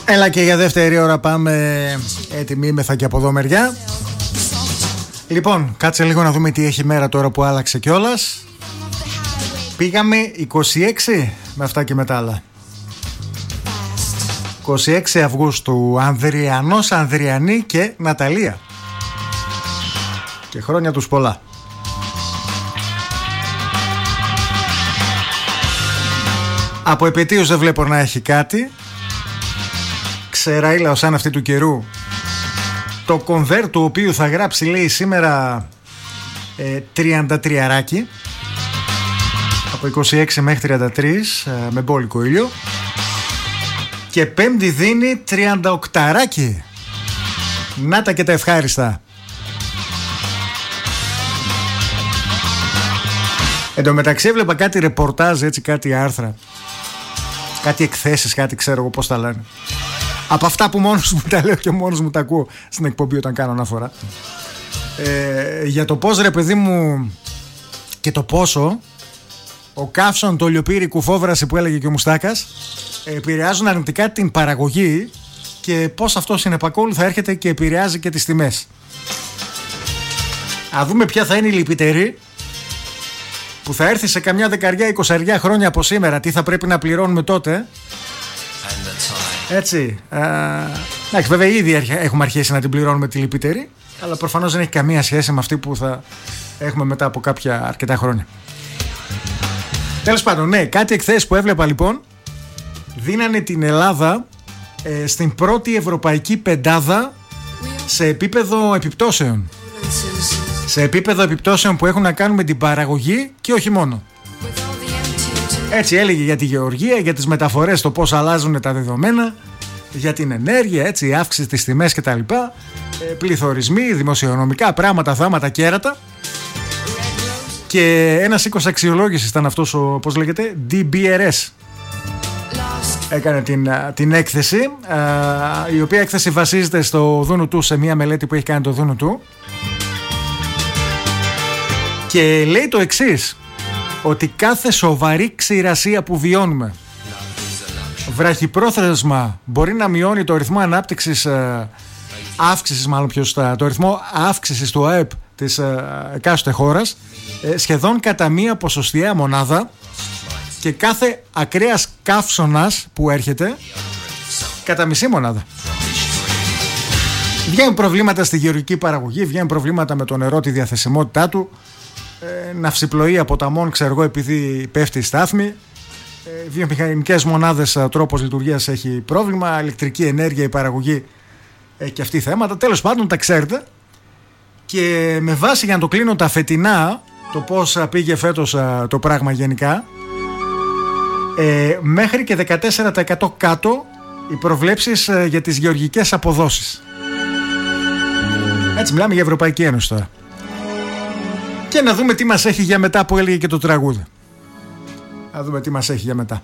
Έλα και για δεύτερη ώρα πάμε. Έτοιμοι είμεθα και από εδώ μεριά. Λοιπόν, κάτσε λίγο να δούμε τι έχει η μέρα τώρα που άλλαξε κιόλας. Πήγαμε 26 με αυτά και με τα άλλα. 26 Αυγούστου, Ανδριανός, Ανδριανή και Ναταλία. Και χρόνια τους πολλά. Από επετείους δεν βλέπω να έχει κάτι. Ξεραίλα ως αν αυτή του καιρού. Το κονβέρ του οποίου θα γράψει, λέει, σήμερα 33 από 26 μέχρι 33 με μπόλικο ήλιο. Και πέμπτη δίνει 38. Να τα και τα ευχάριστα. Εν τω μεταξύ έβλεπα κάτι ρεπορτάζ, έτσι, κάτι άρθρα, κάτι εκθέσεις, κάτι ξέρω εγώ πώς τα λένε. Από αυτά που μόνος μου τα λέω και μόνος μου τα ακούω στην εκπομπή όταν κάνω αναφορά. Για το πώς, ρε παιδί μου, και το πόσο ο καύσον, το λιοπύρι, κουφόβραση που έλεγε και ο Μουστάκας επηρεάζουν αρνητικά την παραγωγή και πώς αυτό συνεπακόλουθα έρχεται και επηρεάζει και τις τιμές. Α δούμε ποια θα είναι η λυπητερή που θα έρθει σε καμιά 10-20 χρόνια από σήμερα. Τι θα πρέπει να πληρώνουμε τότε. Έτσι. Εντάξει, βέβαια ήδη έχουμε αρχίσει να την πληρώνουμε τη λυπητερή, αλλά προφανώς δεν έχει καμία σχέση με αυτή που θα έχουμε μετά από κάποια αρκετά χρόνια. Τέλος πάντων, ναι, κάτι εκθέσεις που έβλεπα λοιπόν δίνανε την Ελλάδα στην πρώτη ευρωπαϊκή πεντάδα σε επίπεδο επιπτώσεων. Σε επίπεδο επιπτώσεων που έχουν να κάνουν με την παραγωγή και όχι μόνο. Έτσι έλεγε για τη γεωργία, για τις μεταφορές, το πώς αλλάζουν τα δεδομένα, για την ενέργεια, έτσι, αύξηση της τιμές κτλ. Πληθωρισμοί, δημοσιονομικά πράγματα, θάματα, κέρατα. Και ένας οίκος αξιολόγησης ήταν αυτός ο, πώς λέγεται, DBRS. Έκανε την έκθεση, η οποία έκθεση βασίζεται στο Δούνου του, σε μια μελέτη που έχει κάνει το Δούνου του. Και λέει το εξής, ότι κάθε σοβαρή ξηρασία που βιώνουμε βραχυπρόθεσμα μπορεί να μειώνει το ρυθμό ανάπτυξης, αύξησης μάλλον πιο σωστά, το ρυθμό αύξησης του ΑΕΠ της εκάστοτε χώρας σχεδόν κατά μία ποσοστιαία μονάδα, και κάθε ακραίας καύσωνας που έρχεται κατά μισή μονάδα. Βγαίνουν προβλήματα στη γεωργική παραγωγή, βγαίνουν προβλήματα με το νερό, τη διαθεσιμότητά του, ναυσιπλοεία ποταμών, ξέρω εγώ, επειδή πέφτει η στάθμη, βιομηχανικές μονάδες, τρόπος λειτουργίας έχει πρόβλημα, ηλεκτρική ενέργεια, η παραγωγή και αυτή θέματα. Τέλος πάντων, τα ξέρετε. Και με βάση, για να το κλείνω τα φετινά, το πώς πήγε φέτος το πράγμα γενικά, μέχρι και 14% κάτω οι προβλέψεις για τις γεωργικές αποδόσεις. Έτσι μιλάμε για Ευρωπαϊκή Ένωση τώρα. Και να δούμε τι μας έχει για μετά, που έλεγε και το τραγούδι. Να δούμε τι μας έχει για μετά.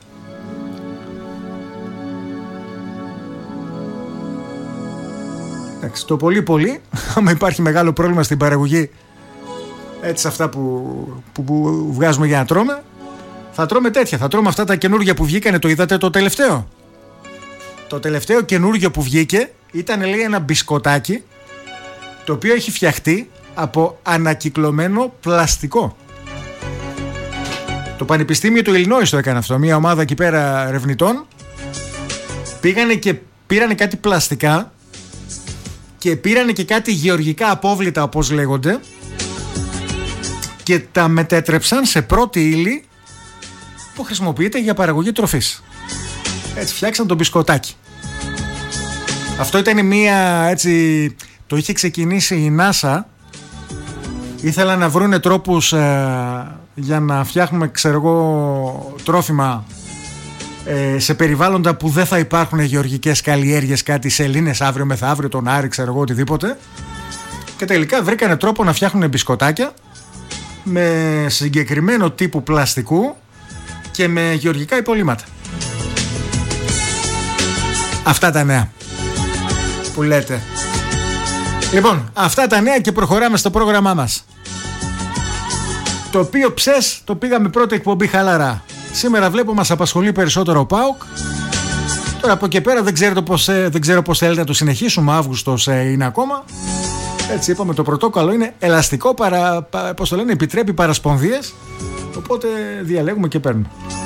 Εντάξει, το πολύ, άμα υπάρχει μεγάλο πρόβλημα στην παραγωγή, έτσι αυτά που βγάζουμε για να τρώμε, θα τρώμε τέτοια. Θα τρώμε αυτά τα καινούργια που βγήκανε. Το είδατε το τελευταίο? Το τελευταίο καινούργιο που βγήκε ήταν, λέει, ένα μπισκοτάκι, το οποίο έχει φτιαχτεί από ανακυκλωμένο πλαστικό. Το Πανεπιστήμιο του Ιλινόης το έκανε αυτό. Μια ομάδα εκεί πέρα ερευνητών πήγανε και πήρανε κάτι πλαστικά και πήρανε και κάτι γεωργικά απόβλητα, όπως λέγονται, και τα μετέτρεψαν σε πρώτη ύλη που χρησιμοποιείται για παραγωγή τροφής. Έτσι φτιάξαν το μπισκοτάκι. Αυτό ήταν μια, έτσι, το είχε ξεκινήσει η NASA. Ήθελαν να βρούνε τρόπους για να φτιάχνουμε, ξέρω εγώ, τρόφιμα σε περιβάλλοντα που δεν θα υπάρχουν γεωργικές καλλιέργειες, κάτι σελήνες αύριο μεθαύριο, τον Άρη, ξέρω εγώ, οτιδήποτε. Και τελικά βρήκανε τρόπο να φτιάχνουν μπισκοτάκια με συγκεκριμένο τύπου πλαστικού και με γεωργικά υπολείμματα. Αυτά τα νέα που λέτε. Λοιπόν, αυτά τα νέα και προχωράμε στο πρόγραμμά μας, το οποίο το πήγαμε πρώτη εκπομπή χαλαρά. Σήμερα βλέπω μας απασχολεί περισσότερο ο ΠΑΟΚ. Τώρα από εκεί πέρα δεν ξέρω πώς θέλετε να το συνεχίσουμε. Αύγουστος είναι ακόμα. Έτσι είπαμε, το πρωτόκολλο είναι ελαστικό, πώς το λένε, επιτρέπει παρασπονδίες. Οπότε διαλέγουμε και παίρνουμε.